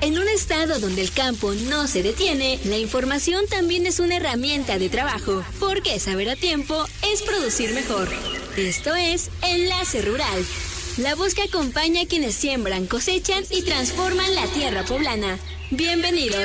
En un estado donde el campo no se detiene, la información también es una herramienta de trabajo, porque saber a tiempo es producir mejor. Esto es Enlace Rural, la voz que acompaña a quienes siembran, cosechan y transforman la tierra poblana. Bienvenidos.